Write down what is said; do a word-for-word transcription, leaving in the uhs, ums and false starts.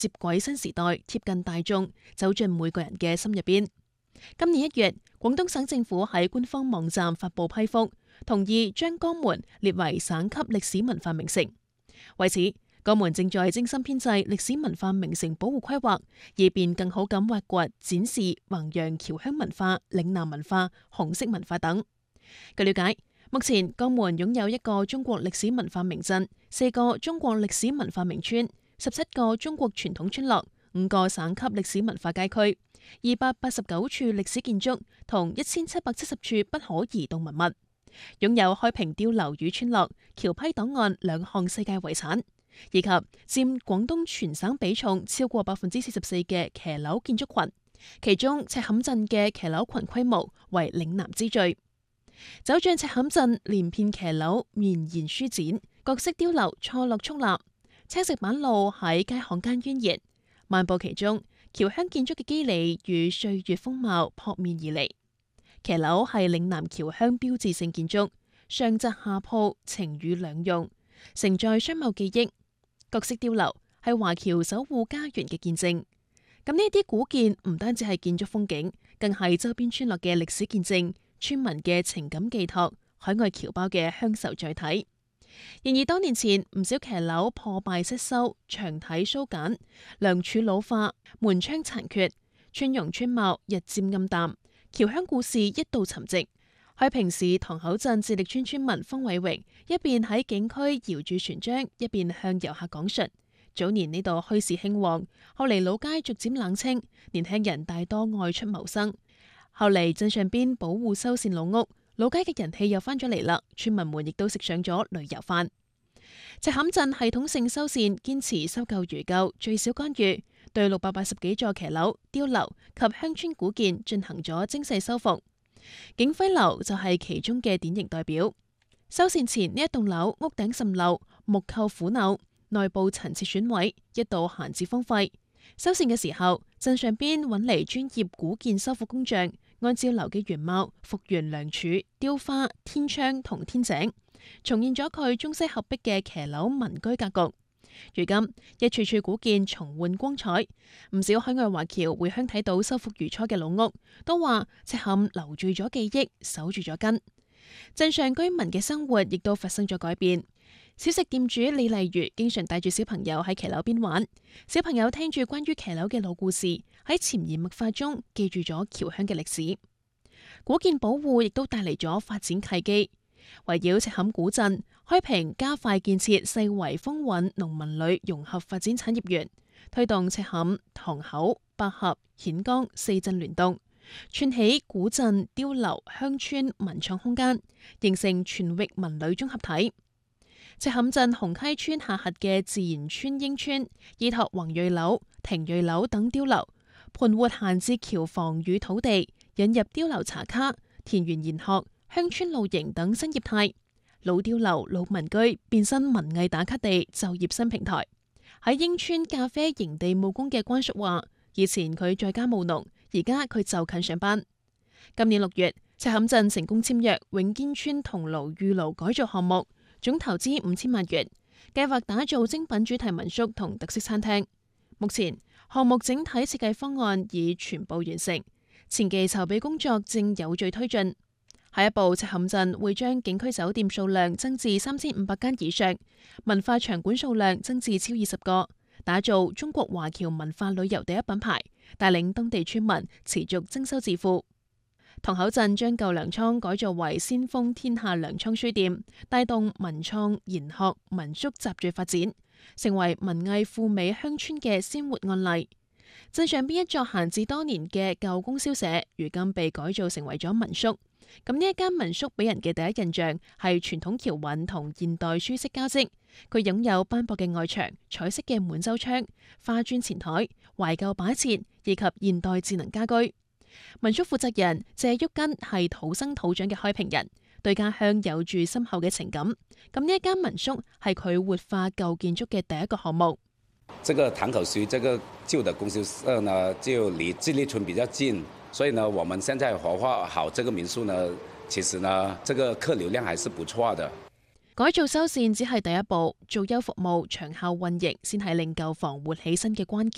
接軌新時代，貼近大眾，走進每個人嘅心入邊。今年一月，廣東省政府喺官方網站發布批覆，同意將江門列為省級歷史文化名城。為此，江門正在精心編製歷史文化名城保護規劃，以便更好咁挖掘、展示、弘揚僑鄉文化、嶺南文化、紅色文化等。據了解，目前江門擁有一個中國歷史文化名鎮、四個中國歷史文化名村、十七個中國傳統村落、五個省級歷史文化街區、二百八十九處歷史建築同一千七百七十處不可移動文物，擁有開平碉樓與村落、僑批檔案兩項世界遺產，以及佔廣東全省比重超過百分之四十四嘅騎樓建築群，其中赤坎鎮嘅騎樓群規模為嶺南之最。走進赤坎鎮，連片騎樓綿延舒展，各式碉樓錯落矗立，青石板路喺街巷間蜿蜒，漫步其中，僑鄉建築嘅肌理與歲月風貌撲面而嚟。騎樓係嶺南僑鄉標誌性建築，上窄下鋪，晴雨兩用，承載商貿記憶。各式碉樓係華僑守護家園嘅見證。咁呢啲古建唔單止係建築風景，更係周邊村落嘅歷史見證，村民嘅情感寄託，海外僑胞嘅鄉愁載體。然而多年前，唔少騎樓破敗失修，牆體疏簡，梁柱老化，門窗殘缺，村容村貌日漸暗淡，僑鄉故事一度沉寂。開平市塘口鎮致力村村民方偉榮一邊喺景區搖住船樁，一邊向遊客講述。早年呢度墟市興旺，後嚟老街逐漸冷清，年輕人大多外出謀生。後嚟鎮上邊保護修繕老屋，老街嘅人氣又翻咗嚟啦，村民們亦都食上咗旅遊飯。赤坎鎮系統性修繕，堅持修舊如舊，最少干預，對六百八十幾座騎樓、碉樓及鄉村古建進行咗精細修復。景輝樓就係其中嘅典型代表。修繕前呢一棟樓屋頂滲漏，木構腐朽，內部陳設損毀，一度閒置荒廢。修繕嘅時候，鎮上邊揾嚟專業古建修復工匠，按照樓嘅原貌復原梁柱、雕花、天窗同天井，重現咗佢中西合璧嘅騎樓民居格局。如今一處處古建重煥光彩，唔少海外華僑回鄉睇到修復如初嘅老屋，都話赤坎留住咗記憶，守住咗根。鎮上居民嘅生活亦都發生咗改變。小食店主李麗如經常帶住小朋友喺騎樓邊玩，小朋友聽住關於騎樓嘅老故事，喺潛移默化中記住咗僑鄉嘅歷史。古建保護亦都帶嚟咗發展契機。圍繞赤坎古鎮，開平加快建設四圍風韻農民旅融合發展產業園，推動赤坎、塘口、百合、顯江四鎮聯動，串起古鎮、碉樓、鄉村文創空間，形成全域文旅綜合體。赤坎鎮紅溪村下轄嘅自然村英村，依託宏瑞樓、廷瑞樓等碉樓，盤活閒置僑房與土地，引入碉樓茶卡、田園研學、鄉村露營等新業態，老碉樓、老民居變身文藝打卡地、就業新平台。喺英村咖啡營地務工嘅關叔話：以前佢在家務農，而家佢就近上班。今年六月，赤坎鎮成功簽約永堅村桐廬御爐改造項目，總投資五千萬元，計劃打造精品主題民宿同特色餐廳。目前項目整體設計方案已全部完成，前期籌備工作正有序推進。下一步，赤坎鎮會將景區酒店數量增至三千五百間以上，文化場館數量增至超二十個，打造中國華僑文化旅遊第一品牌，帶領當地村民持續增收致富。塘口鎮將舊糧倉改造為先鋒天下糧倉書店，帶動文創、研學、民宿集聚發展，成為文藝富美鄉村嘅鮮活案例。鎮上邊一座閒置多年嘅舊供銷社，如今被改造成為咗民宿。咁呢一間民宿俾人嘅第一印象係傳統僑韻同現代舒適交織。佢擁有斑駁嘅外牆、彩色嘅滿洲窗、花磚前台、懷舊擺設以及現代智能家居。民宿負責人謝旭根係土生土長嘅開平人，對家鄉有住深厚嘅情感。咁呢一間民宿係佢活化舊建築嘅第一個項目。 這個塘口區這個舊的供銷社呢，就離智利村比較近，所以呢，我們現在活化好這個民宿呢，其實呢，這個客流量還是不錯的。 改造修繕只係第一步，做優服務、長效運營先係令舊房活起身嘅關鍵。